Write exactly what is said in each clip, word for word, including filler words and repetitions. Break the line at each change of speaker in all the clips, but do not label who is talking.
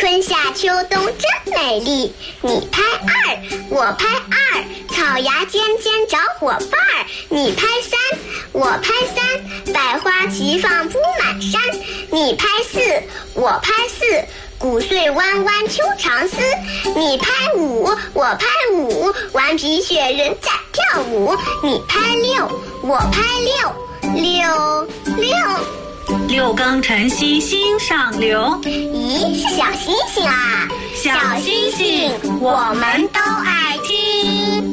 春夏秋冬真美丽。你拍二，我拍二，草芽尖尖找伙伴儿。你拍三，我拍三，百花齐放铺满山。你拍四，我拍四，谷穗弯弯秋长丝。你拍五，我拍五，顽皮雪人在跳舞。你拍六，我拍六，六六。
六更晨曦心上流。
咦，是小星星啊！
小星星，我们都爱听。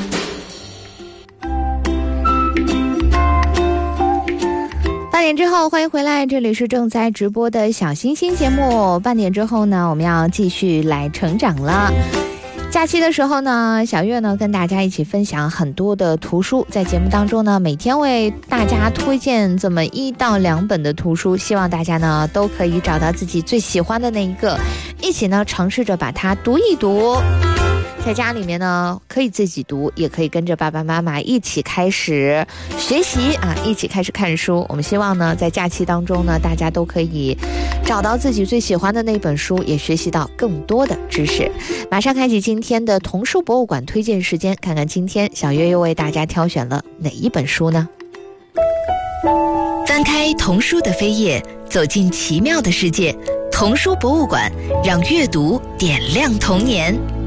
八点之后欢迎回来，这里是正在直播的小星星节目。半点之后呢，我们要继续来成长了。假期的时候呢，小月呢跟大家一起分享很多的图书，在节目当中呢，每天为大家推荐这么一到两本的图书，希望大家呢都可以找到自己最喜欢的那一个，一起呢尝试着把它读一读。在家里面呢，可以自己读，也可以跟着爸爸妈妈一起开始学习啊，一起开始看书。我们希望呢，在假期当中呢，大家都可以找到自己最喜欢的那本书，也学习到更多的知识。马上开启今天的童书博物馆推荐时间，看看今天小月又为大家挑选了哪一本书呢？
翻开童书的扉页，走进奇妙的世界。童书博物馆，让阅读点亮童年。